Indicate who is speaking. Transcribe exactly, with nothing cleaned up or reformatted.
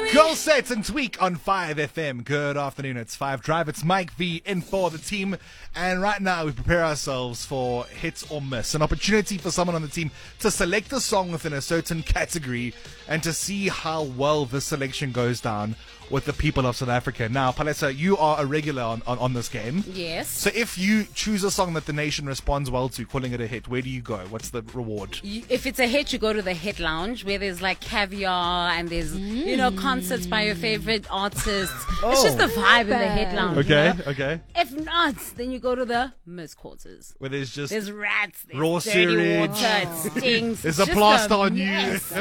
Speaker 1: Goal Sets and Tweak on five F M. Good afternoon, it's five Drive. It's Mike V in for the team. And right now we prepare ourselves for hits or miss. An opportunity for someone on the team to select a song within a certain category and to see how well this selection goes down with the people of South Africa. Now, Palesa, you are a regular on, on, on this game.
Speaker 2: Yes.
Speaker 1: So if you choose a song that the nation responds well to, calling it a hit, where do you go? What's the reward?
Speaker 2: You, if it's a hit, you go to the hit lounge where there's like caviar and there's, mm. you know, concerts by your favorite artists.
Speaker 1: Oh.
Speaker 2: It's just the vibe in the hit lounge.
Speaker 1: Okay,
Speaker 2: you know?
Speaker 1: okay.
Speaker 2: If not, then you go to the Miss Quarters.
Speaker 1: Where there's just
Speaker 2: There's rats, there's
Speaker 1: raw
Speaker 2: dirty
Speaker 1: sewage.
Speaker 2: water, it stinks.
Speaker 1: There's
Speaker 2: It's
Speaker 1: a
Speaker 2: just
Speaker 1: plaster
Speaker 2: a
Speaker 1: on you.
Speaker 2: mess.